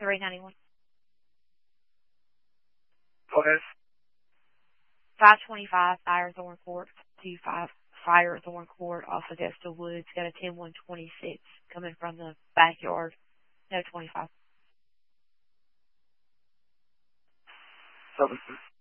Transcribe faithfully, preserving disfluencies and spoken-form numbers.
three ninety-one. Go ahead. five twenty-five Firethorn Court, two five Firethorn Court off Augusta Woods. Got a ten one twenty-six coming from the backyard. No twenty-five. Services.